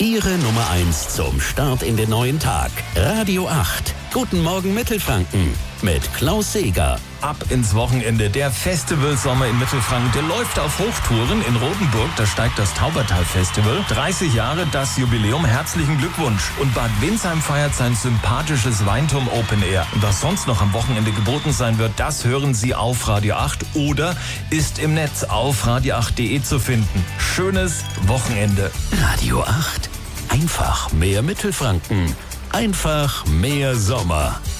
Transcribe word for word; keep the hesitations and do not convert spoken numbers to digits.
Ihre Nummer eins zum Start in den neuen Tag. Radio acht. Guten Morgen Mittelfranken mit Klaus Seeger. Ab ins Wochenende. Der Festivalsommer in Mittelfranken, der läuft auf Hochtouren. In Rotenburg, da steigt das Taubertal-Festival. dreißig Jahre, das Jubiläum. Herzlichen Glückwunsch. Und Bad Windsheim feiert sein sympathisches Weinturm Open Air. Und was sonst noch am Wochenende geboten sein wird, das hören Sie auf Radio acht oder ist im Netz auf radio acht punkt de zu finden. Schönes Wochenende. Radio acht. Einfach mehr Mittelfranken. Einfach mehr Sommer.